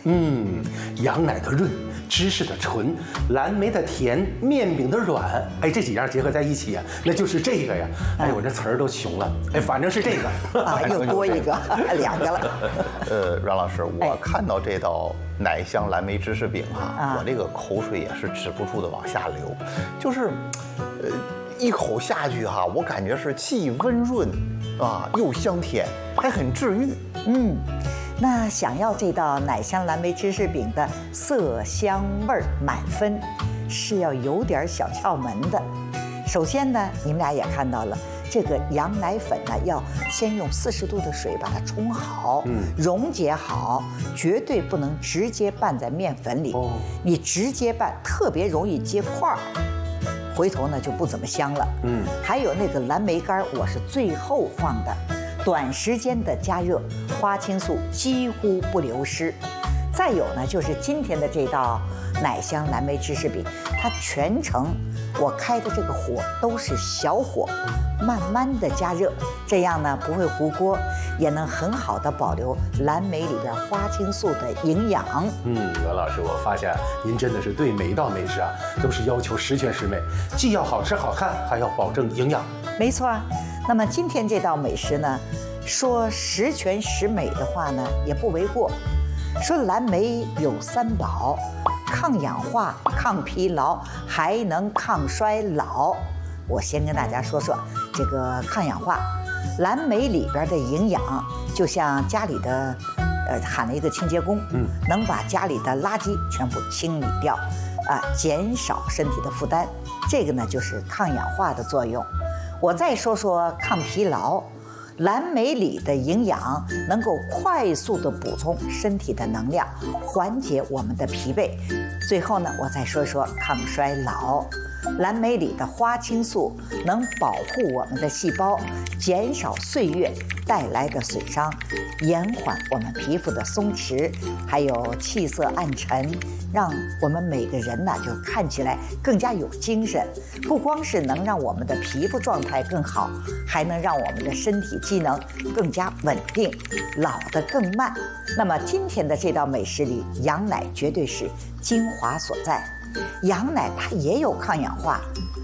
羊奶的润，芝士的醇，蓝莓的甜，面饼的软，哎，这几样结合在一起啊，那就是这个呀。哎，我这词儿都穷了，哎，反正是这个啊，又多一个，2个了。 阮老师，我看到这道奶香蓝莓芝士饼啊，我这个口水也是止不住的往下流，就是，一口下去哈，我感觉是既温润啊又香甜，还很治愈。 那想要这道奶香蓝莓芝士饼的色香味儿满分，是要有点小窍门的。首先呢，你们俩也看到了，这个羊奶粉呢，要先用40度的水把它冲好，溶解好，绝对不能直接拌在面粉里。你直接拌特别容易结块儿，回头呢就不怎么香了。还有那个蓝莓干，我是最后放的。短时间的加热，花青素几乎不流失。再有呢，就是今天的这道奶香蓝莓芝士饼，它全程我开的这个火都是小火，慢慢的加热，这样呢不会糊锅，也能很好的保留蓝莓里边花青素的营养。 阮老师，我发现您真的是对每一道美食啊都是要求十全十美，既要好吃好看，还要保证营养。 没错啊。那么今天这道美食呢，说十全十美的话呢，也不为过。说蓝莓有3宝：抗氧化、抗疲劳，还能抗衰老。我先跟大家说说这个抗氧化。蓝莓里边的营养，就像家里的，喊了一个清洁工，能把家里的垃圾全部清理掉，减少身体的负担。这个呢，就是抗氧化的作用。我再说说抗疲劳，蓝莓里的营养能够快速的补充身体的能量，缓解我们的疲惫。最后呢，我再说说抗衰老，蓝莓里的花青素能保护我们的细胞，减少岁月带来的损伤，延缓我们皮肤的松弛，还有气色暗沉，让我们每个人呢就看起来更加有精神。不光是能让我们的皮肤状态更好，还能让我们的身体机能更加稳定，老得更慢。那么今天的这道美食里，羊奶绝对是精华所在。羊奶它也有抗氧化，